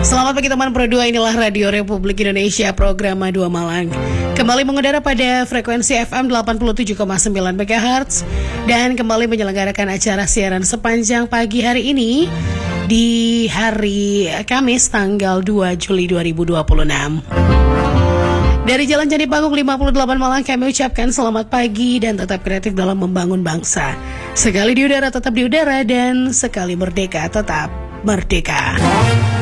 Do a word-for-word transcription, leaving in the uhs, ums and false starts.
Selamat pagi teman Pro dua, inilah Radio Republik Indonesia, program dua Malang. Kembali mengudara pada frekuensi F M delapan puluh tujuh koma sembilan megahertz dan kembali menyelenggarakan acara siaran sepanjang pagi hari ini di hari Kamis tanggal dua Juli dua ribu dua puluh enam. Dari Jalan Candi Panggung lima puluh delapan Malang kami ucapkan selamat pagi dan tetap kreatif dalam membangun bangsa. Sekali di udara tetap di udara dan sekali merdeka tetap merdeka.